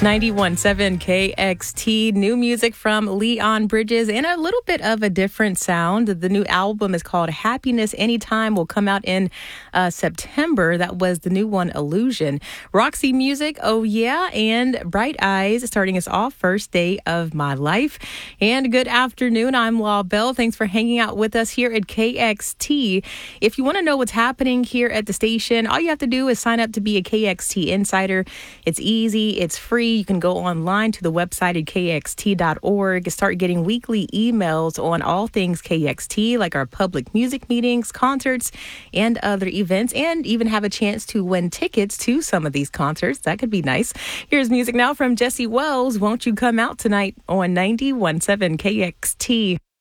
91.7 KXT, new music from Leon Bridges and a little bit of a different sound. The new album is called Happiness Anytime, will come out in September. That was the new one, Illusion. Roxy Music, oh yeah, and Bright Eyes, starting us off, First Day of My Life. And good afternoon, I'm Law Bell. Thanks for hanging out with us here at KXT. If you want to know what's happening here at the station, all you have to do is sign up to be a KXT Insider. It's easy, it's free. You can go online to the website at kxt.org, start getting weekly emails on all things KXT, like our public music meetings, concerts, and other events, and even have a chance to win tickets to some of these concerts. That could be nice. Here's music now from Jesse Wells, Won't You Come Out Tonight on 91.7 KXT.